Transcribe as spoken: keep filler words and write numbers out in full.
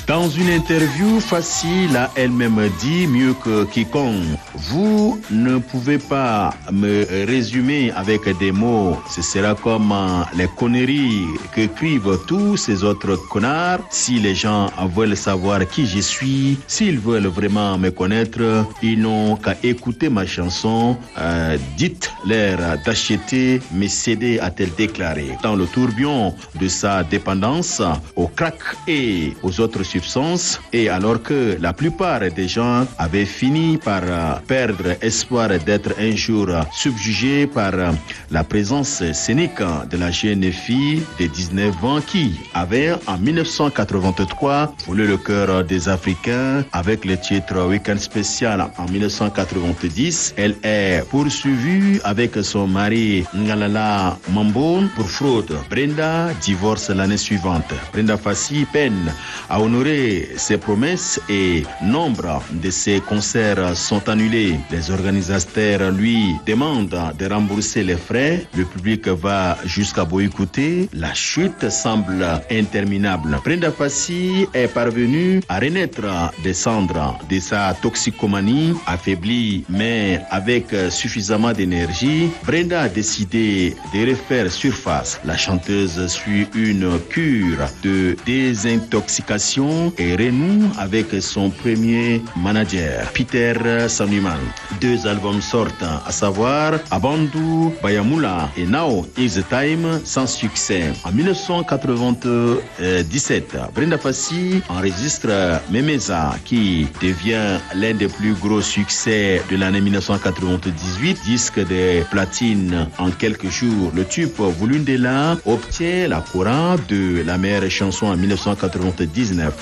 Dans une interview, Fassi l'a elle-même dit mieux que quiconque. Vous ne pouvez pas me résumer avec des mots. Ce sera comme les conneries qu'écrivent tous ces autres connards. Si les gens veulent savoir qui je suis, s'ils veulent vraiment me connaître, ils n'ont qu'à écouter ma chanson. Euh, dites-leur d'acheter mes C D, a-t-elle déclaré. Dans le tourbillon de sa dépendance au crack et aux autres substances, et alors que la plupart des gens avaient fini par perdre espoir d'être un jour subjugés par la présence scénique de la jeune fille de dix-neuf ans qui avait en mille neuf cent quatre-vingt-trois volé le cœur des Africains avec le titre Week-end spécial en mille neuf cent quatre-vingt-dix. Elle est poursuivie avec son mari Ngalala Mambo pour fraude. Brenda divorce l'année suivante. Brenda Fassi peine à honorer ses promesses et nombre de ses concerts sont annulés. Les organisateurs lui demandent de rembourser les frais. Le public va jusqu'à boycotter. La chute semble interminable. Brenda Fassi est parvenue à renaître des cendres de sa toxicomanie, affaiblie mais avec suffisamment d'énergie. Brenda a décidé de refaire surface. La chanteuse suit une cure de désintoxication et renoue avec son premier manager, Peter Sanuman. Deux albums sortent, à savoir Abandu, Bayamula et Now is the Time, sans succès. En mille neuf cent quatre-vingt-dix-sept, Brenda Fassi enregistre Memeza, qui devient l'un des plus gros succès de l'année mille neuf cent quatre-vingt-dix-huit, disque de platine en quelques jours. Le tube Vulundela obtient la couronne de la meilleure chanson en mille neuf cent quatre-vingt-dix-neuf.